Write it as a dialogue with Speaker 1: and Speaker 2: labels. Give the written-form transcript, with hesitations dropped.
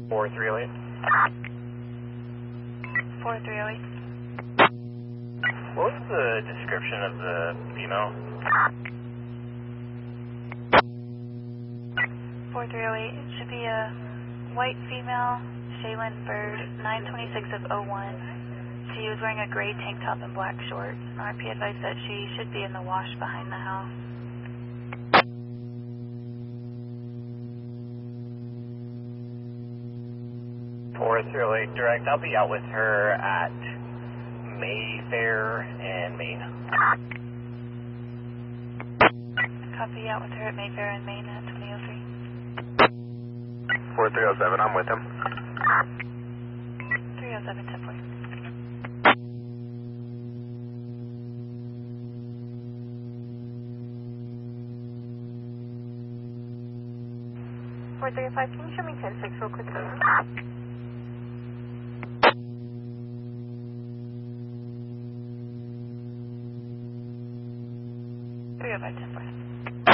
Speaker 1: 4308.
Speaker 2: 4308.
Speaker 1: What was the description of the female?
Speaker 2: 4308. It should be a white female, Shaylin Bird, 926 of 01. She was wearing a gray tank top and black shorts. RP advised that she should be in the wash behind the house.
Speaker 1: Four 308 direct. I'll be out with her at Mayfair and Maine.
Speaker 2: Copy, out with her at Mayfair and Maine at 2003.
Speaker 1: 4307, I'm with him.
Speaker 2: 307, 10 4.
Speaker 3: Can you show me 10-6 real quick, please?
Speaker 2: 305, 10 4.